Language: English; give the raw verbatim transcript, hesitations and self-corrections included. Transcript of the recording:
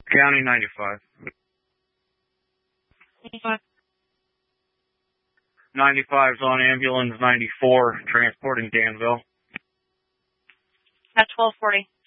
County ninety-five. ninety-five. ninety-five's on ambulance ninety-four, transporting Danville. At twelve forty.